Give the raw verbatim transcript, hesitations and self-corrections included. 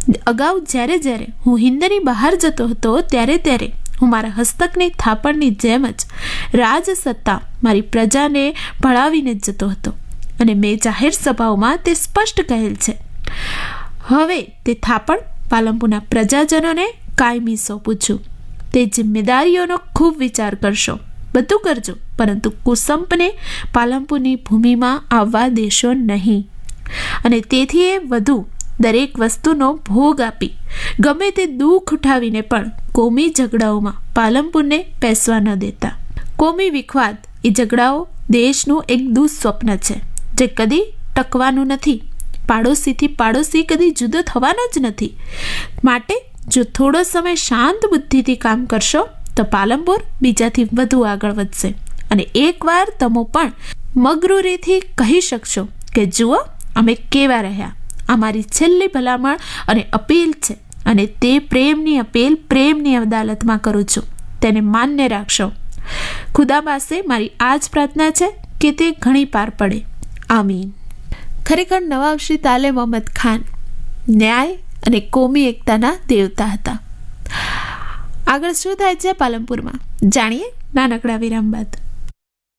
અગાઉ જ્યારે જ્યારે હું હિંદની બહાર જતો હતો ત્યારે ત્યારે હું મારા હસ્તકની થાપણની જેમ જ રાજસત્તા મારી પ્રજાને ભળાવીને જ જતો હતો અને મેં જાહેર સભાઓમાં તે સ્પષ્ટ કહેલ છે. હવે તે થાપણ પાલનપુરના પ્રજાજનોને કાયમી સોંપું છું. તે જિમ્મેદારીઓનો ખૂબ વિચાર કરશો. બધું કરજો, પરંતુ કુસંપને પાલનપુરની ભૂમિમાં આવવા દેશો નહીં. અને તેથી એ વધુ દરેક વસ્તુનો ભોગ આપી ગમે તે દુઃખ ઉઠાવીને પણ કોમી ઝઘડાઓમાં પાલનપુરને પેસવા ન દેતા. કોમી વિખવાદ એ ઝઘડાઓ દેશનું એક દુઃસ્વપ્ન છે જે કદી ટકવાનું નથી. પાડોશીથી પાડોશી કદી જુદો થવાનો જ નથી. માટે જો થોડો સમય શાંત બુદ્ધિથી કામ કરશો તો પાલનપુર બીજાથી વધુ આગળ વધશે અને એકવાર તમે પણ મગરૂરીથી કહી શકશો કે જુઓ અમે કેવા રહ્યા. અમારી છેલ્લી ભલામણ અને અપીલ છે અને તે પ્રેમની અપીલ પ્રેમની અદાલતમાં કરું છું. તેને માન્ય રાખશો. ખુદા પાસે મારી આ જ પ્રાર્થના છે કે તે ઘણી પાર પડે. આમીન. ખરેખર નવાબ શ્રી તાલે મોહમ્મદ ખાન ન્યાય અને કોમી એકતાના દેવતા હતા. આગળ શું થાય છે પાલનપુરમાં જાણીએ નાનકડા વિરામ બાદ.